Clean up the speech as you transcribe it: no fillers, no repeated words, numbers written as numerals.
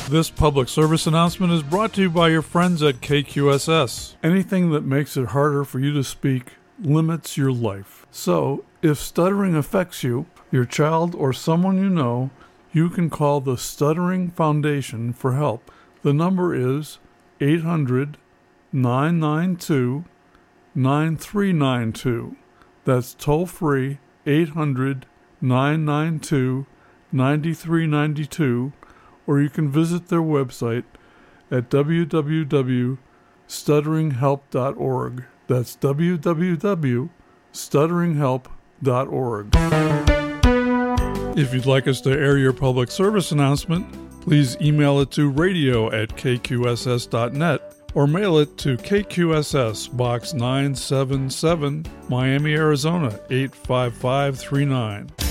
This public service announcement is brought to you by your friends at KQSS. Anything that makes it harder for you to speak limits your life. So, if stuttering affects you, your child, or someone you know, you can call the Stuttering Foundation for help. The number is 800-992-9392. That's toll-free 800-992-9392, or you can visit their website at www.stutteringhelp.org. That's www.stutteringhelp.org. If you'd like us to air your public service announcement, please email it to radio@kqss.net or mail it to KQSS, Box 977, Miami, Arizona, 85539.